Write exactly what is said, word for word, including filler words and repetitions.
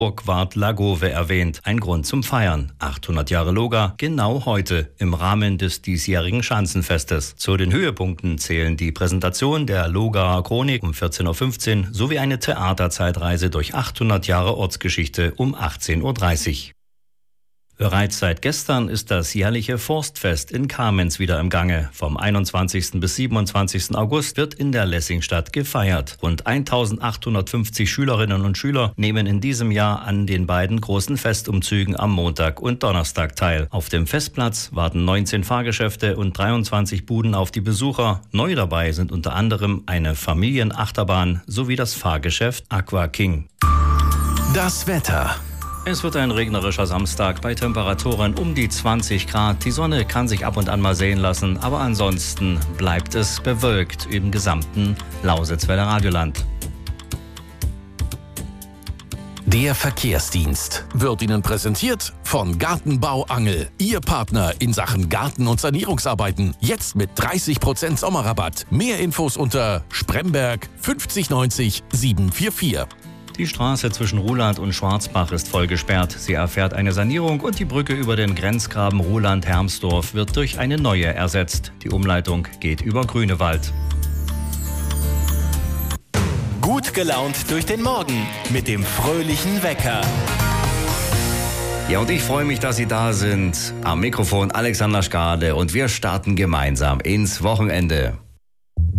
Burgwart Lagove erwähnt. Ein Grund zum Feiern. achthundert Jahre Loga, genau heute, im Rahmen des diesjährigen Schanzenfestes. Zu den Höhepunkten zählen die Präsentation der Logaer Chronik um vierzehn Uhr fünfzehn sowie eine Theaterzeitreise durch achthundert Jahre Ortsgeschichte um achtzehn Uhr dreißig. Bereits seit gestern ist das jährliche Forstfest in Kamenz wieder im Gange. Vom einundzwanzigsten bis siebenundzwanzigsten August wird in der Lessingstadt gefeiert. Rund eintausendachthundertfünfzig Schülerinnen und Schüler nehmen in diesem Jahr an den beiden großen Festumzügen am Montag und Donnerstag teil. Auf dem Festplatz warten neunzehn Fahrgeschäfte und dreiundzwanzig Buden auf die Besucher. Neu dabei sind unter anderem eine Familienachterbahn sowie das Fahrgeschäft Aqua King. Das Wetter. Es wird ein regnerischer Samstag bei Temperaturen um die zwanzig Grad. Die Sonne kann sich ab und an mal sehen lassen, aber ansonsten bleibt es bewölkt im gesamten Lausitzweiler Radioland. Der Verkehrsdienst wird Ihnen präsentiert von Gartenbau Angel. Ihr Partner in Sachen Garten- und Sanierungsarbeiten. Jetzt mit dreißig Prozent Sommerrabatt. Mehr Infos unter Spremberg fünfzig neunzig siebenhundertvierundvierzig. Die Straße zwischen Ruhland und Schwarzbach ist voll gesperrt. Sie erfährt eine Sanierung und die Brücke über den Grenzgraben Ruhland-Hermsdorf wird durch eine neue ersetzt. Die Umleitung geht über Grünewald. Gut gelaunt durch den Morgen mit dem fröhlichen Wecker. Ja, und ich freue mich, dass Sie da sind. Am Mikrofon Alexander Skade und wir starten gemeinsam ins Wochenende.